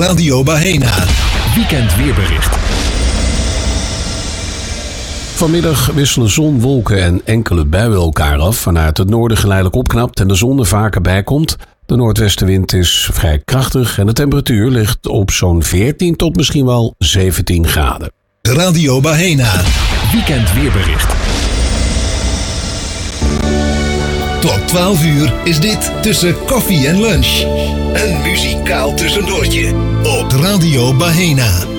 Radio Bahena. Weekend weerbericht. Vanmiddag wisselen zon, wolken en enkele buien elkaar af. Vanuit het noorden geleidelijk opknapt en de zon er vaker bij komt. De noordwestenwind is vrij krachtig en de temperatuur ligt op zo'n 14 tot misschien wel 17 graden. Radio Bahena. Weekend weerbericht. Tot 12 uur is dit Tussen Koffie en Lunch. Een muzikaal tussendoortje op Radio Bahena.